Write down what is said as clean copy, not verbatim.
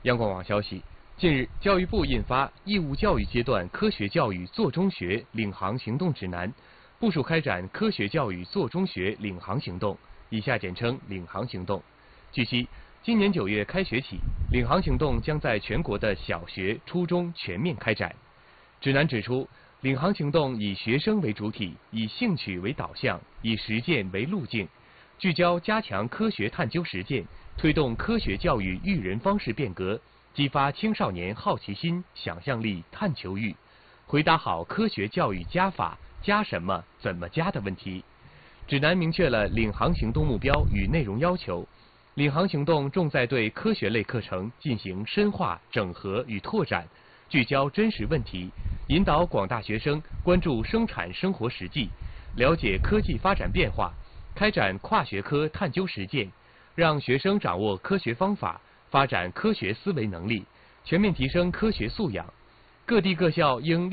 央广网消息，近日，教育部印发《义务教育阶段科学教育做中学领航行动指南》，部署开展科学教育做中学领航行动，以下简称领航行动。据悉，今年9月开学起，领航行动将在全国的小学、初中全面开展。指南指出，领航行动以学生为主体，以兴趣为导向，以实践为路径，聚焦加强科学探究实践，推动科学教育育人方式变革，激发青少年好奇心、想象力、探求欲，回答好科学教育加法、加什么、怎么加的问题。指南明确了领航行动目标与内容要求。领航行动重在对科学类课程进行深化、整合与拓展，聚焦真实问题，引导广大学生关注生产生活实际，了解科技发展变化，开展跨学科探究实践，让学生掌握科学方法，发展科学思维能力，全面提升科学素养。各地各校应